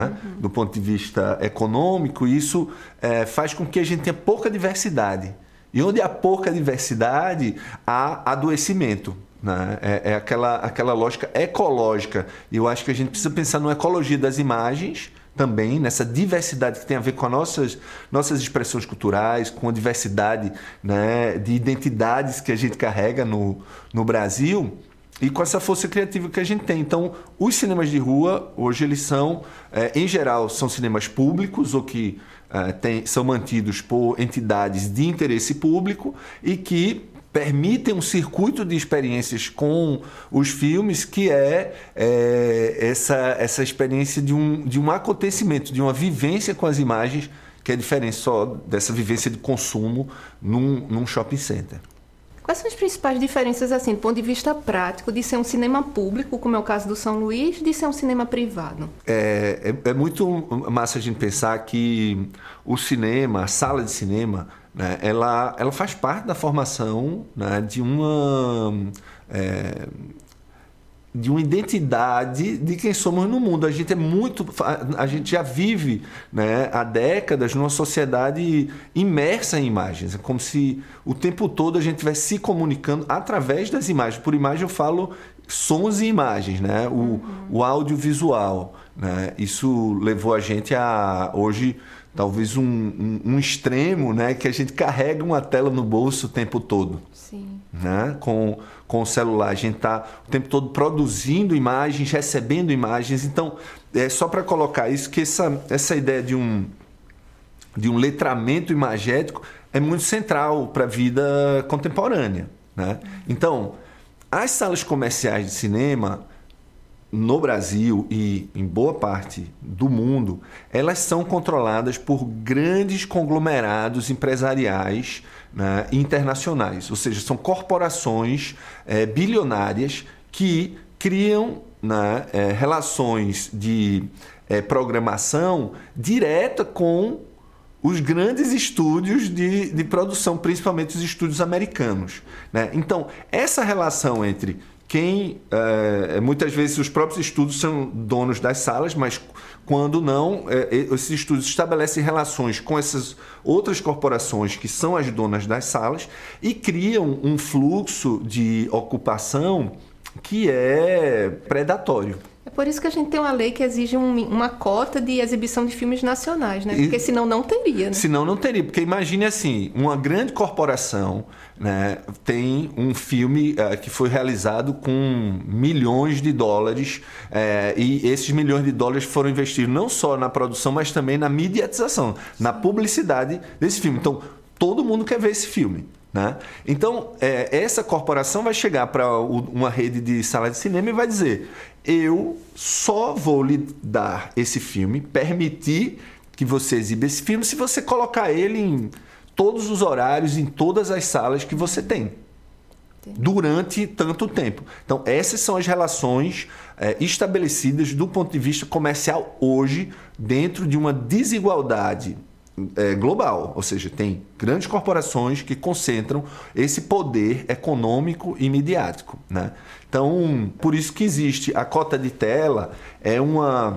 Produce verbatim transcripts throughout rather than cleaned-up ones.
do ponto de vista econômico, isso é, faz com que a gente tenha pouca diversidade. E onde há pouca diversidade, há adoecimento. Né? É, é aquela, aquela lógica ecológica. E eu acho que a gente precisa pensar na ecologia das imagens também, nessa diversidade que tem a ver com as nossas, nossas expressões culturais, com a diversidade, né, de identidades que a gente carrega no, no Brasil, e com essa força criativa que a gente tem. Então, os cinemas de rua, hoje, eles são, é, em geral, são cinemas públicos, ou que é, tem, são mantidos por entidades de interesse público e que permitem um circuito de experiências com os filmes, que é, é essa, essa experiência de um, de um acontecimento, de uma vivência com as imagens, que é diferente só dessa vivência de consumo num, num shopping center. Quais são as principais diferenças, assim, do ponto de vista prático, de ser um cinema público, como é o caso do São Luís, de ser um cinema privado? É, é, é muito massa a gente pensar que o cinema, a sala de cinema, né, ela, ela faz parte da formação, né, de uma... É, de uma identidade de quem somos no mundo. A gente é muito, a gente já vive, né, há décadas numa sociedade imersa em imagens. É como se o tempo todo a gente estivesse se comunicando através das imagens. Por imagem eu falo sons e imagens, né? O, uhum. o audiovisual, né? Isso levou a gente a hoje talvez um, um, um extremo, né, que a gente carrega uma tela no bolso o tempo todo. Sim. Né? Com, com o celular, a gente está o tempo todo produzindo imagens, recebendo imagens. Então, é só para colocar isso, que essa, essa ideia de um, de um letramento imagético é muito central para a vida contemporânea. Né? Então, as salas comerciais de cinema no Brasil e em boa parte do mundo, elas são controladas por grandes conglomerados empresariais, né, internacionais, ou seja, são corporações é, bilionárias que criam, né, é, relações de é, programação direta com os grandes estúdios de, de produção, principalmente os estúdios americanos. Né? Então, essa relação entre quem, é, muitas vezes os próprios estúdios são donos das salas, mas quando não, é, esses estúdios estabelecem relações com essas outras corporações que são as donas das salas e criam um fluxo de ocupação que é predatório. É por isso que a gente tem uma lei que exige um, uma cota de exibição de filmes nacionais, né? Porque e, senão não teria, né? Senão não teria, porque imagine assim, uma grande corporação, né, tem um filme uh, que foi realizado com milhões de dólares, uh, e esses milhões de dólares foram investidos não só na produção, mas também na mediatização, Sim. na publicidade desse filme. Então, todo mundo quer ver esse filme. Né? Então, é, essa corporação vai chegar para uma rede de sala de cinema e vai dizer: eu só vou lhe dar esse filme, permitir que você exiba esse filme, se você colocar ele em todos os horários, em todas as salas que você tem, durante tanto tempo. Então, essas são as relações é, estabelecidas do ponto de vista comercial hoje, dentro de uma desigualdade É, global, ou seja, tem grandes corporações que concentram esse poder econômico e midiático, né? Então, por isso que existe a cota de tela, é uma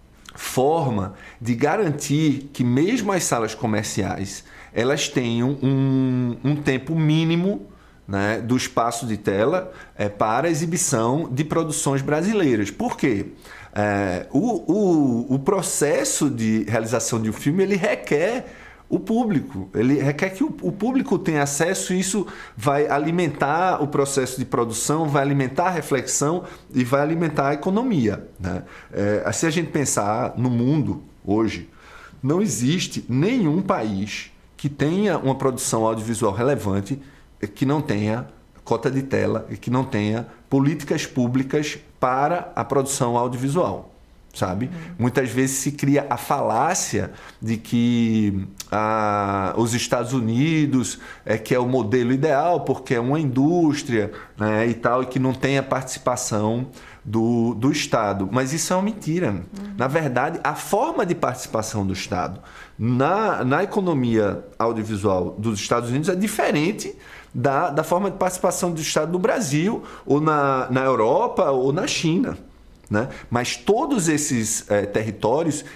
forma de garantir que mesmo as salas comerciais elas tenham um, um tempo mínimo, né, do espaço de tela é, para exibição de produções brasileiras. Por quê? É, o, o, o processo de realização de um filme, ele requer o público, ele requer que o, o público tenha acesso, e isso vai alimentar o processo de produção, vai alimentar a reflexão e vai alimentar a economia. Né? É, se a gente pensar no mundo hoje, não existe nenhum país que tenha uma produção audiovisual relevante que não tenha cota de tela e que não tenha políticas públicas para a produção audiovisual, sabe? Uhum. Muitas vezes se cria a falácia de que ah, os Estados Unidos é que é o modelo ideal porque é uma indústria, né, e tal, e que não tem a participação do, do Estado. Mas isso é uma mentira. Uhum. Na verdade, a forma de participação do Estado na, na economia audiovisual dos Estados Unidos é diferente Da, da forma de participação do Estado no Brasil, ou na, na Europa, ou na China. né? Mas todos esses é, territórios